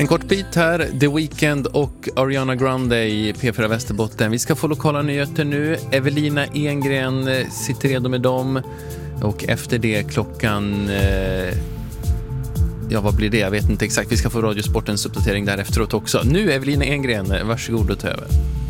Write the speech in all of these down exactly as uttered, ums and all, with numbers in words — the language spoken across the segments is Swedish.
En kort bit här, The Weeknd och Ariana Grande i P fyra Västerbotten. Vi ska få lokala nyheter nu. Evelina Engren sitter redo med dem. Och efter det klockan... Eh, ja, vad blir det? Jag vet inte exakt. Vi ska få Radiosportens uppdatering där efteråt också. Nu Evelina Engren, varsågod och ta över.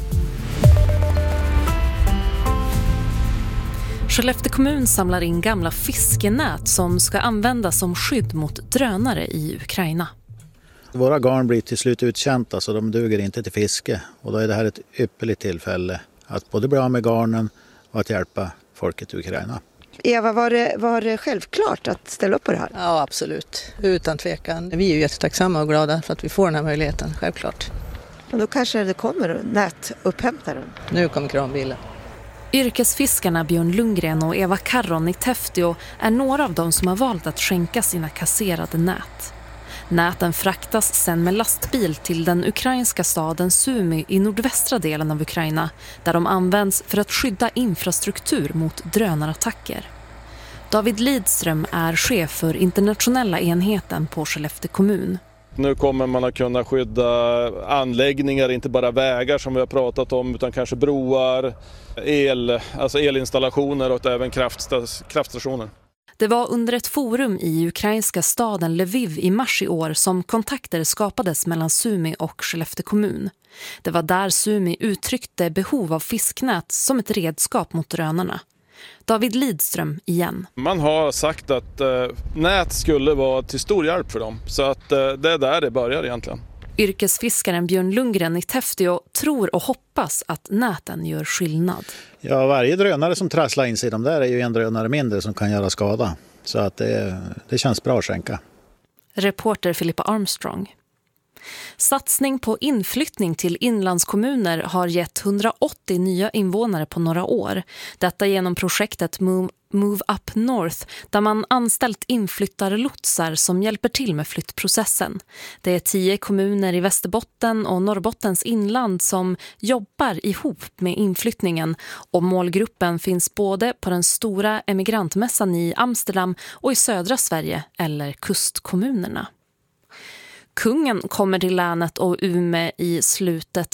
Skellefteå kommun samlar in gamla fiskenät som ska användas som skydd mot drönare i Ukraina. Våra garn blir till slut uttjänta så de duger inte till fiske. Och då är det här ett ypperligt tillfälle att både bli av med garnen och att hjälpa folket i Ukraina. Eva, var det, var det självklart att ställa upp på det här? Ja, absolut. Utan tvekan. Vi är ju jättetacksamma och glada för att vi får den här möjligheten, självklart. Och då kanske det kommer nätupphämtaren. Nu kommer kranbilen. Yrkesfiskarna Björn Lundgren och Eva Karron i Täftio är några av dem som har valt att skänka sina kasserade nät. Näten fraktas sen med lastbil till den ukrainska staden Sumy i nordvästra delen av Ukraina, där de används för att skydda infrastruktur mot drönarattacker. David Lidström är chef för internationella enheten på Skellefteå kommun. Nu kommer man att kunna skydda anläggningar, inte bara vägar som vi har pratat om, utan kanske broar, el, alltså elinstallationer och även kraftstationer. Det var under ett forum i ukrainska staden Lviv i mars i år som kontakter skapades mellan Sumy och Skellefteå kommun. Det var där Sumy uttryckte behov av fisknät som ett redskap mot drönarna. David Lidström igen. Man har sagt att eh, nät skulle vara till stor hjälp för dem, så att eh, det är där det börjar egentligen. Yrkesfiskaren Björn Lundgren i Täftio tror och hoppas att näten gör skillnad. Ja, varje drönare som trasslar in sig i de där är ju en drönare mindre som kan göra skada. Så att det, det känns bra att skänka. Reporter Filippa Armstrong. Satsning på inflyttning till inlandskommuner har gett hundraåttio nya invånare på några år. Detta genom projektet Move, Move Up North, där man anställt inflyttarlotsar som hjälper till med flyttprocessen. Det är tio kommuner i Västerbotten och Norrbottens inland som jobbar ihop med inflyttningen, och målgruppen finns både på den stora emigrantmässan i Amsterdam och i södra Sverige eller kustkommunerna. Kungen kommer till länet och Ume i slutet